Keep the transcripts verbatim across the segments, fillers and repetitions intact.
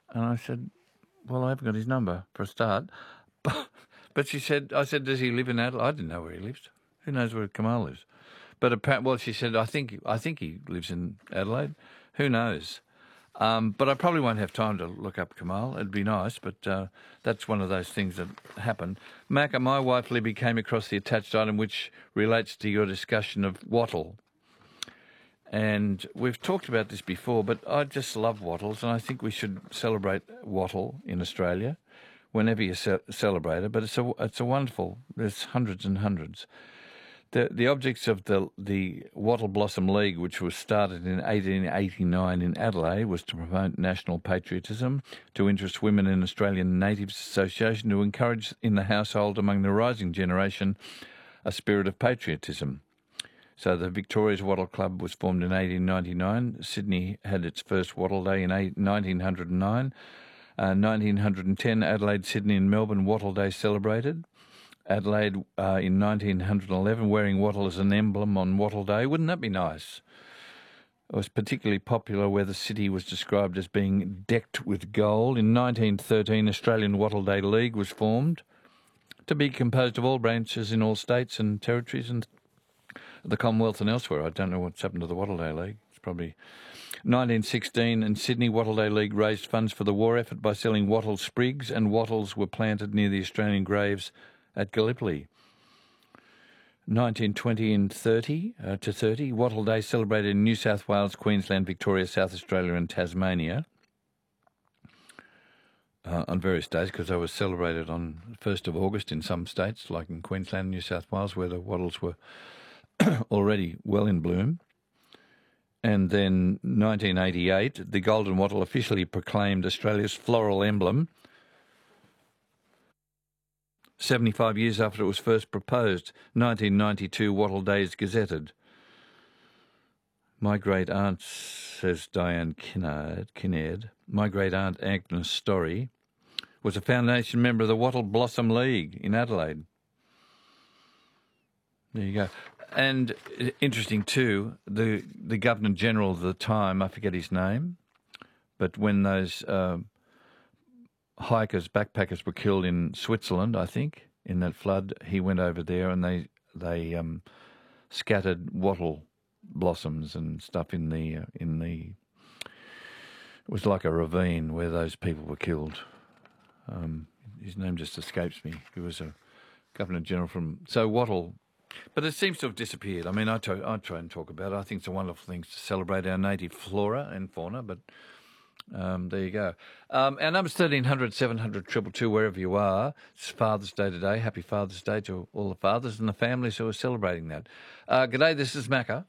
And I said, well, I haven't got his number for a start. But, but she said, I said, does he live in Adelaide? I didn't know where he lives. Who knows where Kamal lives? But apparently, well, she said, I think I think he lives in Adelaide. Who knows? Um, but I probably won't have time to look up Kamal. It'd be nice, but uh, that's one of those things that happen. Macca, my wife Libby came across the attached item which relates to your discussion of wattle. And we've talked about this before, but I just love wattles, and I think we should celebrate wattle in Australia whenever you ce- celebrate it. But it's a, it's a wonderful, there's hundreds and hundreds. The the objects of the the Wattle Blossom League, which was started in eighteen eighty-nine in Adelaide, was to promote national patriotism, to interest women in Australian Natives Association, to encourage in the household among the rising generation a spirit of patriotism. So the Victoria's Wattle Club was formed in eighteen ninety-nine. Sydney had its first Wattle Day in nineteen oh nine. Uh, nineteen ten, Adelaide, Sydney and Melbourne Wattle Day celebrated. Adelaide uh, in nineteen eleven, wearing wattle as an emblem on Wattle Day. Wouldn't that be nice? It was particularly popular where the city was described as being decked with gold. In nineteen thirteen, Australian Wattle Day League was formed to be composed of all branches in all states and territories and the Commonwealth and elsewhere. I don't know what's happened to the Wattle Day League. It's probably... nineteen sixteen, and Sydney Wattle Day League raised funds for the war effort by selling wattle sprigs, and wattles were planted near the Australian graves at Gallipoli. nineteen twenty and thirty uh, to thirty, Wattle Day celebrated in New South Wales, Queensland, Victoria, South Australia and Tasmania uh, on various days, because they were celebrated on first of August in some states, like in Queensland and New South Wales, where the wattles were already well in bloom. And then nineteen eighty-eight, the golden wattle officially proclaimed Australia's floral emblem, seventy-five years after it was first proposed. Nineteen ninety-two, Wattle Day is gazetted. My great aunt, says Diane Kinnaird, Kinnaird, my great aunt Agnes Story was a foundation member of the Wattle Blossom League in Adelaide. There you go. And interesting too, the the Governor General of the time, I forget his name, but when those uh, hikers, backpackers were killed in Switzerland, I think, in that flood, he went over there and they they um, scattered wattle blossoms and stuff in the uh, in the. It was like a ravine where those people were killed. Um, his name just escapes me. He was a Governor General from so wattle. But it seems to have disappeared. I mean, I try, I try and talk about it. I think it's a wonderful thing to celebrate our native flora and fauna, but um, there you go. Um, our number's thirteen hundred, seven hundred, two two two, wherever you are. It's Father's Day today. Happy Father's Day to all the fathers and the families who are celebrating that. Uh, g'day, this is Macca.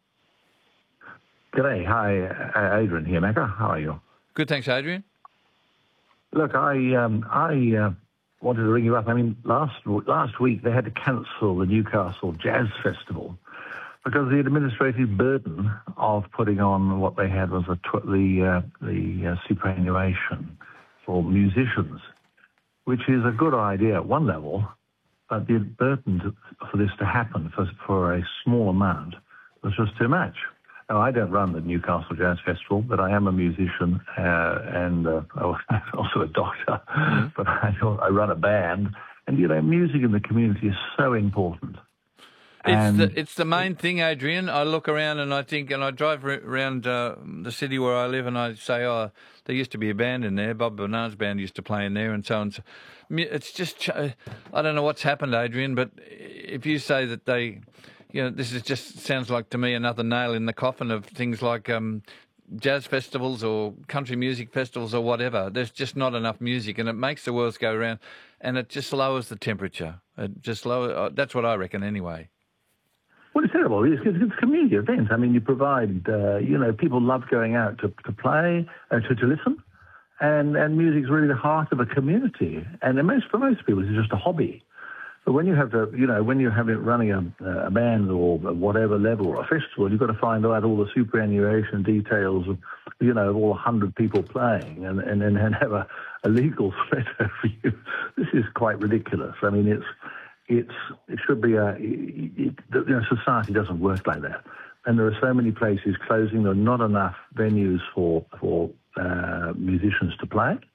G'day. Hi, uh, Adrian here, Macca. How are you? Good, thanks, Adrian. Look, I um, I uh, wanted to ring you up. I mean, last last week they had to cancel the Newcastle Jazz Festival because the administrative burden of putting on what they had was a tw- the uh, the uh, superannuation for musicians, which is a good idea at one level, but the burden to, for this to happen for for a small amount was just too much. Now, I don't run the Newcastle Jazz Festival, but I am a musician uh, and uh, also a doctor. Mm-hmm. But I, I run a band, and you know, music in the community is so important. It's and the it's the main thing, Adrian. I look around and I think, and I drive around uh, the city where I live, and I say, oh, there used to be a band in there. Bob Bernard's band used to play in there, and so on. So it's just, I don't know what's happened, Adrian, but if you say that they. You know, this is just sounds like to me another nail in the coffin of things like um, jazz festivals or country music festivals or whatever. There's just not enough music, and it makes the world go round, and it just lowers the temperature. It just lower. Uh, that's what I reckon, anyway. Well, it's terrible. It's, it's community events. I mean, you provide. Uh, you know, people love going out to to play, uh, to to listen, and and music's really the heart of a community. And most for most people, it's just a hobby. But when you have to, you know, when you have it running a, a band or whatever level or a festival, you've got to find out all the superannuation details of, you know, of all one hundred people playing and and then and have a, a legal threat over you. This is quite ridiculous. I mean, it's it's it should be a, it, you know, society doesn't work like that. And there are so many places closing. There are not enough venues for for uh, musicians to play.